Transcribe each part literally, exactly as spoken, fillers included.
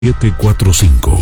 siete cuatro cinco.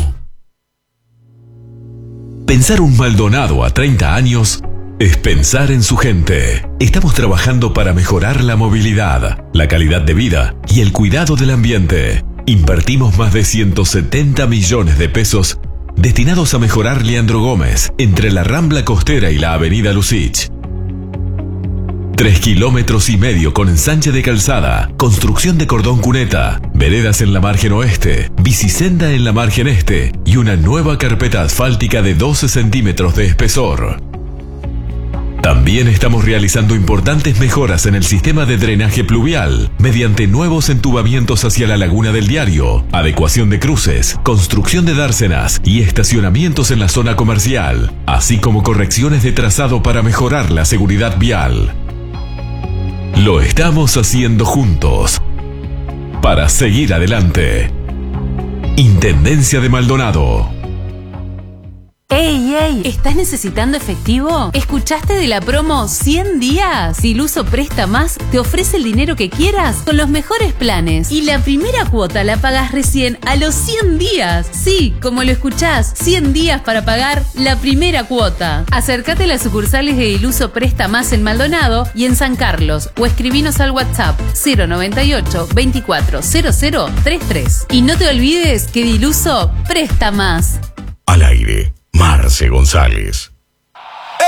Pensar un Maldonado a treinta años es pensar en su gente. Estamos trabajando para mejorar la movilidad, la calidad de vida y el cuidado del ambiente. Invertimos más de ciento setenta millones de pesos destinados a mejorar Leandro Gómez entre la Rambla Costera y la Avenida Lucich. Tres kilómetros y medio con ensanche de calzada, construcción de cordón cuneta, veredas en la margen oeste, bicisenda en la margen este y una nueva carpeta asfáltica de doce centímetros de espesor. También estamos realizando importantes mejoras en el sistema de drenaje pluvial mediante nuevos entubamientos hacia la Laguna del Diario, adecuación de cruces, construcción de dársenas y estacionamientos en la zona comercial, así como correcciones de trazado para mejorar la seguridad vial. Lo estamos haciendo juntos para seguir adelante. Intendencia de Maldonado. ¡Ey, ey! ¿Estás necesitando efectivo? ¿Escuchaste de la promo cien días? Diluso Presta Más te ofrece el dinero que quieras con los mejores planes. Y la primera cuota la pagas recién a los cien días. Sí, como lo escuchás, cien días para pagar la primera cuota. Acércate a las sucursales de Diluso Presta Más en Maldonado y en San Carlos o escribinos al WhatsApp cero noventa y ocho, veinticuatro, cero cero treinta y tres. Y no te olvides que Diluso Presta Más. Al aire, Marce González.